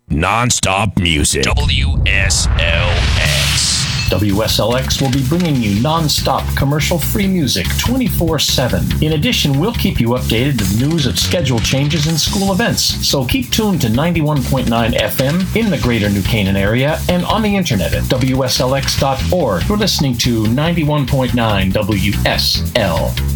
Non-stop music. WSLX. WSLX will be bringing you non-stop commercial-free music 24/7. In addition, we'll keep you updated with news of schedule changes and school events. So keep tuned to 91.9 FM in the greater New Canaan area and on the internet at WSLX.org. You're listening to 91.9 WSLX.